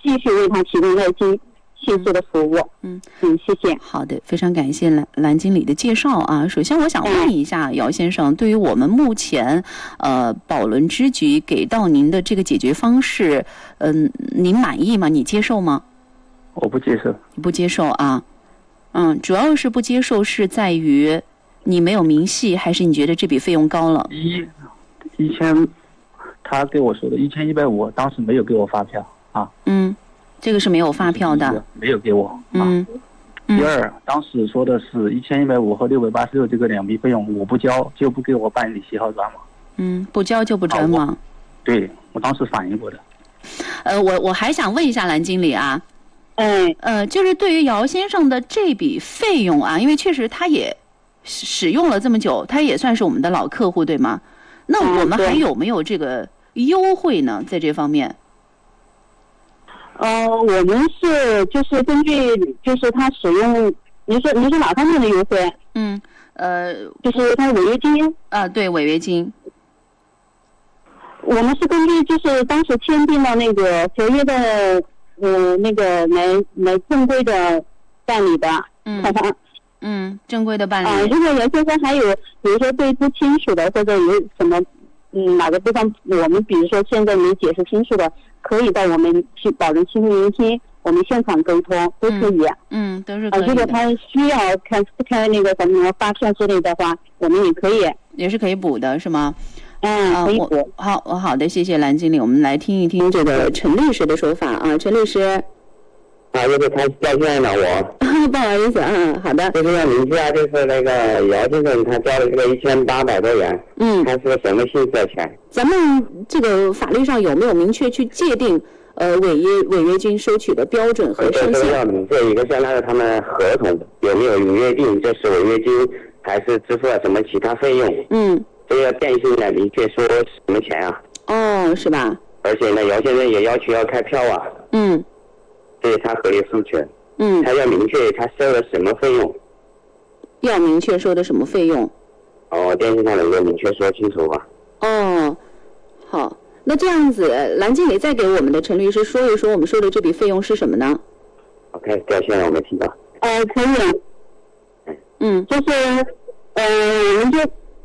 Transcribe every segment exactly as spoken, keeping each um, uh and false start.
继续为他提供热心迅速的服务。 嗯嗯，谢谢。 好的，非常感谢蓝蓝经理的介绍啊。首先，我想问一下姚先生，对于我们目前呃宝轮支局给到您的这个解决方式，嗯、呃，您满意吗？你接受吗？ 我不接受。 你不接受啊？嗯，主要是不接受是在于你没有明细，还是你觉得这笔费用高了？ 一一千，他给我说的一千一百五，当时没有给我发票啊。 嗯。这个是没有发票的， 没有给我。 嗯， 第二，当时说的是一千一百五和六百八十六这个两笔费用，我不交就不给我办理携号转码。 嗯，不交就不转码。 对，我当时反映过的。 呃，我我还想问一下蓝经理啊， 嗯， 呃，就是对于姚先生的这笔费用啊，因为确实他也使用了这么久，他也算是我们的老客户，对吗？那我们还有没有这个优惠呢？在这方面？ 呃，我们是就是根据就是他使用，您说您说哪方面的优惠？ 嗯，呃， 就是他违约金啊，对，违约金。 我们是根据就是当时签订了那个合约的呃那个来来正规的办理的。 嗯嗯，正规的办理。 啊、呃，如果姚先生还有比如说对不清楚的，或者有什么嗯哪个地方我们比如说现在没解释清楚的，可以到我们去保人倾听聆听，我们现场沟通都可以。 嗯，嗯都是可以的。 啊、呃，如果他需要开开那个什么发票之类的话，我们也可以， 也是可以补的，是吗？ 嗯，可以补。 好，好的，谢谢蓝经理。我们来听一听这个陈律师的说法啊，陈律师。 啊，又是他掉线了我。 不好意思啊，好的。 就是要明确啊，就是那个姚先生他交了这个一千八百多元， 嗯， 他是个什么性质的钱？ 咱们这个法律上有没有明确去界定呃违约违约金收取的标准和上限？ 这个要明确，一个是那个他们合同有没有约定这是违约金，还是支付了什么其他费用？ 嗯， 这个电信来明确说什么钱啊？ 哦，是吧？ 而且呢，姚先生也要求要开票啊。 嗯， 这是他合理诉求。 嗯， 他要明确他收了什么费用， 要明确收的什么费用。 哦，电信上能够明确说清楚吧？ 哦，好，那这样子，蓝经理再给我们的陈律师说一说，我们收的这笔费用是什么呢 ？OK， 掉线了，我没听到。 呃，可以。 嗯， 就是呃，我们就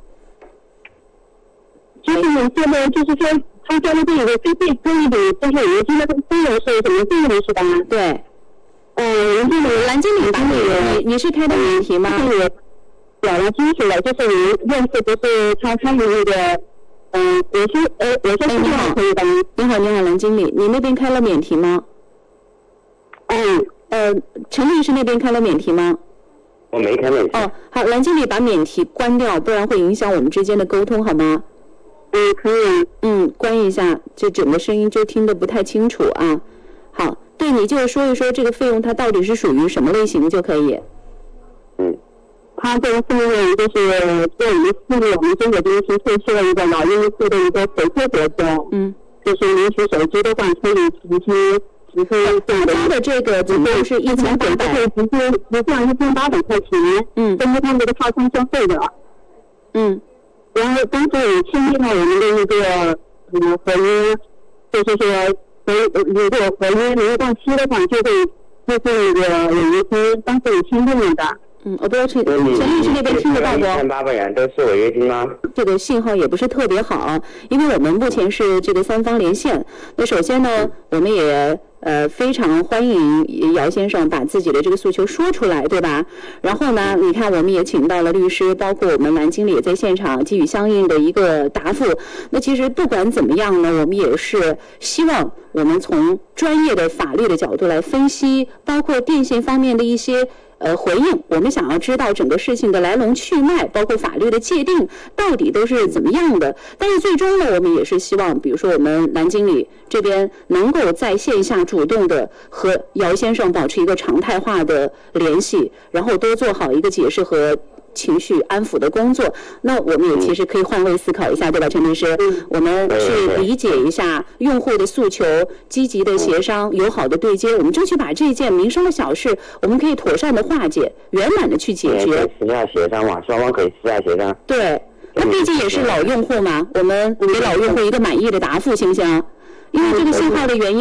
就是你现在就是说，他交的这个非费这一笔就是违约金的费用是什么费用是吧？ 对。 嗯，蓝经理， 蓝经理把你你你是开的免提吗？ 是表达清楚了，就是你认识不是他参与那个，嗯，我说呃，我说是这样可以的。 你好，你好，蓝经理，你那边开了免提吗？ 嗯， 呃，陈律师那边开了免提吗？ 我没开免提。 哦，好，蓝经理把免提关掉，不然会影响我们之间的沟通，好吗？ 嗯，可以。 嗯，关一下，这整个声音就听得不太清楚啊。好。对，你就说一说这个费用它到底是属于什么类型就可以。 嗯， 它这个费用就是对我们市里我们中国电信推出了一个老用户的一个回馈活动。 嗯， 就是领取手机的话可以直接直接这的。他的这个总共是一千八百， 可以直接直接一千八百块钱。 嗯， 根据他们这个套餐消费的。 嗯， 然后当时也签订了我们的一个嗯合约，就是说。合如果合约没有到期的话，就会就是那个违约金，当时也签订了的。 嗯，我不知道陈陈律师那边听得到不？ 一千八百元都是违约金吗？ 这个信号也不是特别好，因为我们目前是这个三方连线。那首先呢，我们也呃非常欢迎姚先生把自己的这个诉求说出来，对吧？然后呢，你看我们也请到了律师，包括我们蓝经理也在现场给予相应的一个答复。那其实不管怎么样呢，我们也是希望我们从专业的法律的角度来分析，包括电信方面的一些。呃，回应我们想要知道整个事情的来龙去脉，包括法律的界定到底都是怎么样的。但是最终呢，我们也是希望，比如说我们蓝经理这边能够在线下主动的和姚先生保持一个常态化的联系，然后多做好一个解释和情绪安抚的工作。那我们也其实可以换位思考一下，对吧，陈律师？我们去理解一下用户的诉求，积极的协商，友好的对接，我们争取把这件民生的小事，我们可以妥善的化解，圆满的去解决。 私下协商嘛，双方可以私下协商。 对，那毕竟也是老用户嘛，我们给老用户一个满意的答复，行不行？因为这个信号的原因。